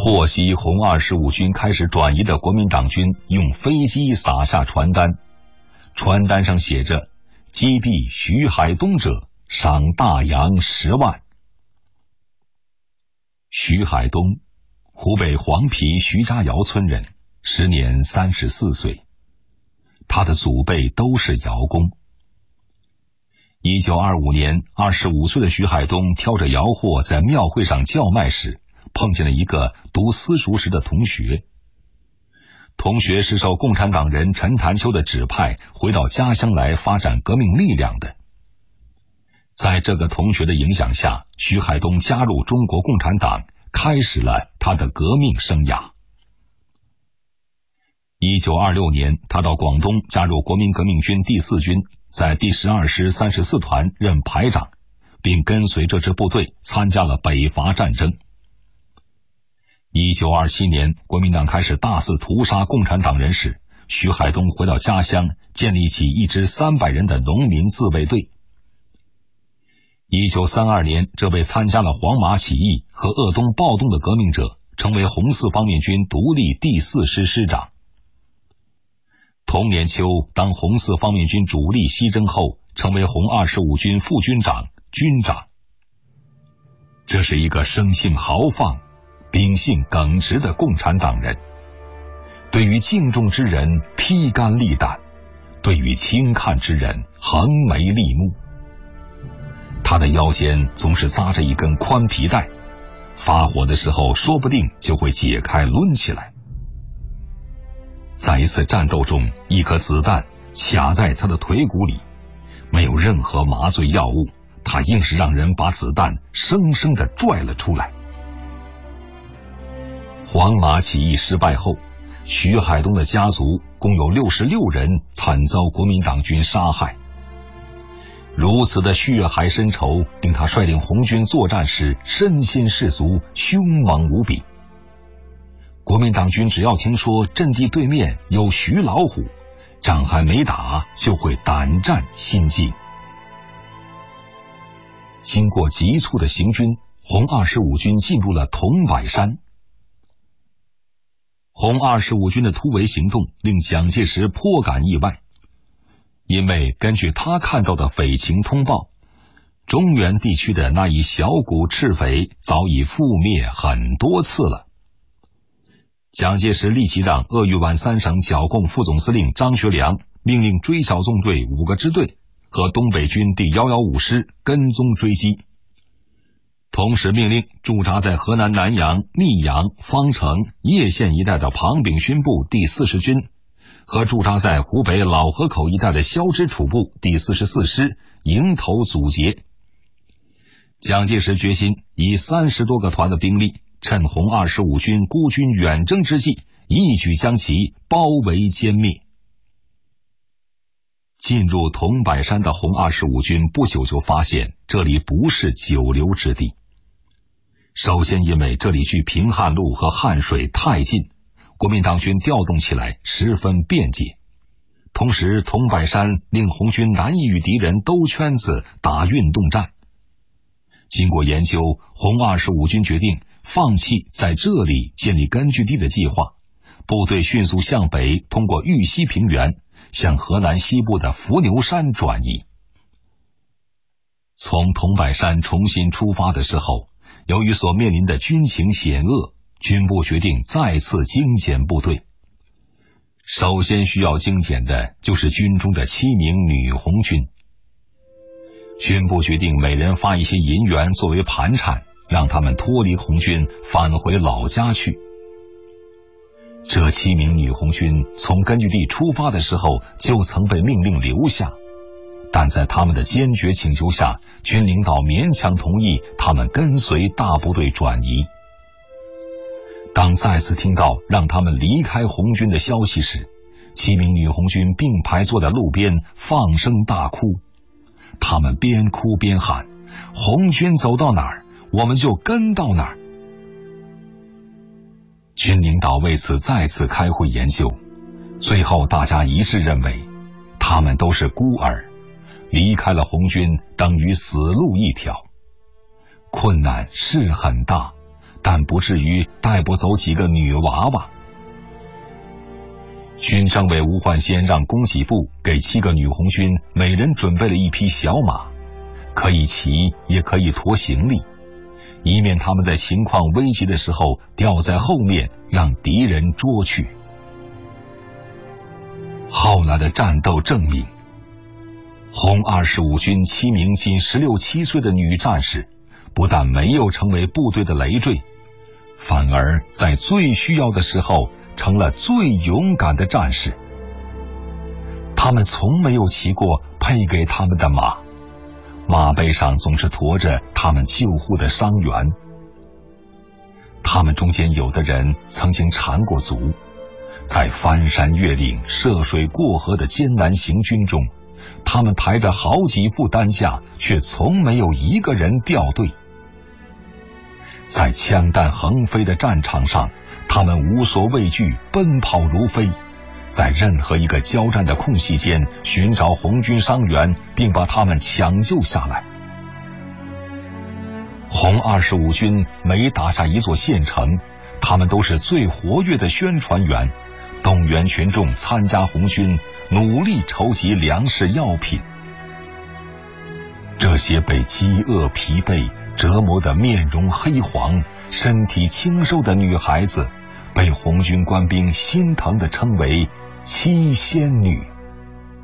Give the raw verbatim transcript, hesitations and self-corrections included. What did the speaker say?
获悉红二十五军开始转移的国民党军用飞机撒下传单，传单上写着击毙徐海东者赏大洋十万。徐海东，湖北黄陂徐家窑村人，时年三十四岁，他的祖辈都是窑工。一九二五年，二十五岁的徐海东挑着窑货在庙会上叫卖时，碰见了一个读私塾时的同学。同学是受共产党人陈潭秋的指派回到家乡来发展革命力量的。在这个同学的影响下，徐海东加入中国共产党，开始了他的革命生涯。一九二六年，他到广东加入国民革命军第四军，在第十二师三十四团任排长，并跟随这支部队参加了北伐战争。一九二七年，国民党开始大肆屠杀共产党人时，徐海东回到家乡，建立起一支三百人的农民自卫队。一九三二年，这位参加了黄马起义和鄂东暴动的革命者，成为红四方面军独立第四师师长。同年秋，当红四方面军主力西征后，成为红二十五军副军长、军长。这是一个生性豪放、秉性耿直的共产党人，对于敬重之人披肝沥胆，对于轻看之人横眉立目。他的腰间总是扎着一根宽皮带，发火的时候说不定就会解开抡起来。在一次战斗中，一颗子弹卡在他的腿骨里，没有任何麻醉药物，他硬是让人把子弹生生地拽了出来。黄马起义失败后，徐海东的家族共有六十六人惨遭国民党军杀害。如此的血海深仇，令他率领红军作战时身先士卒，凶猛无比。国民党军只要听说阵地对面有徐老虎，仗还没打就会胆战心惊。经过急促的行军，红二十五军进入了桐柏山。红二十五军的突围行动令蒋介石颇感意外，因为根据他看到的匪情通报，中原地区的那一小股赤匪早已覆灭很多次了。蒋介石立即让鄂豫皖三省剿共副总司令张学良命令追剿纵队五个支队和东北军第一一五师跟踪追击，同时命令驻扎在河南南阳、密阳、方城、叶县一带的庞炳勋部第四十军和驻扎在湖北老河口一带的萧之楚部第四十四师迎头阻截。蒋介石决心以三十多个团的兵力，趁红二十五军孤军远征之际，一举将其包围歼灭。进入桐柏山的红二十五军不久就发现这里不是久留之地。首先因为这里距平汉路和汉水太近，国民党军调动起来十分便捷。同时桐柏山令红军难以与敌人兜圈子打运动战。经过研究，红二十五军决定放弃在这里建立根据地的计划，部队迅速向北通过玉溪平原向河南西部的伏牛山转移。从桐柏山重新出发的时候，由于所面临的军情险恶，军部决定再次精简部队。首先需要精简的就是军中的七名女红军。军部决定每人发一些银元作为盘缠，让他们脱离红军返回老家去。这七名女红军从根据地出发的时候就曾被命令留下，但在他们的坚决请求下，军领导勉强同意他们跟随大部队转移。当再次听到让他们离开红军的消息时，七名女红军并排坐在路边放声大哭。他们边哭边喊：红军走到哪儿，我们就跟到哪儿。军领导为此再次开会研究，最后大家一致认为，他们都是孤儿，离开了红军等于死路一条。困难是很大， 但不至于带不走几个女娃娃。军政委吴焕先让供给部给七个女红军每人准备了一匹小马，可以骑也可以驮行李，以免他们在情况危急的时候掉在后面，让敌人捉去。后来的战斗证明，红二十五军七名仅十六七岁的女战士，不但没有成为部队的累赘，反而在最需要的时候成了最勇敢的战士。他们从没有骑过配给他们的马，马背上总是驮着他们救护的伤员。他们中间有的人曾经缠过足，在翻山越岭、涉水过河的艰难行军中，他们抬着好几副担架，却从没有一个人掉队。在枪弹横飞的战场上，他们无所畏惧，奔跑如飞，在任何一个交战的空隙间寻找红军伤员，并把他们抢救下来。红二十五军每打下一座县城，他们都是最活跃的宣传员，动员群众参加红军，努力筹集粮食药品。这些被饥饿、疲惫折磨得面容黑黄、身体清瘦的女孩子，被红军官兵心疼地称为七仙女。